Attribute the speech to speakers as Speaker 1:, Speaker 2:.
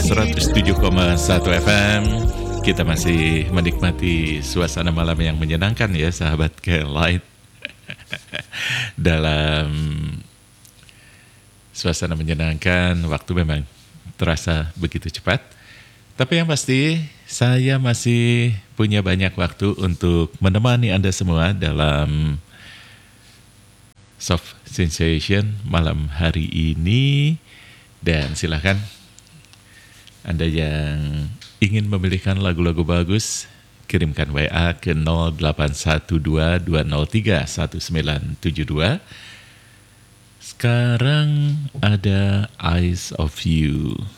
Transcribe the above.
Speaker 1: 107,1 FM. Kita masih menikmati suasana malam yang menyenangkan ya sahabat K-Light. Dalam suasana menyenangkan, waktu memang terasa begitu cepat. Tapi yang pasti, saya masih punya banyak waktu untuk menemani Anda semua dalam Soft Sensation malam hari ini. Dan silakan Anda yang ingin memilihkan lagu-lagu bagus, kirimkan WA ke 0812-203-1972. Sekarang ada Eyes of You.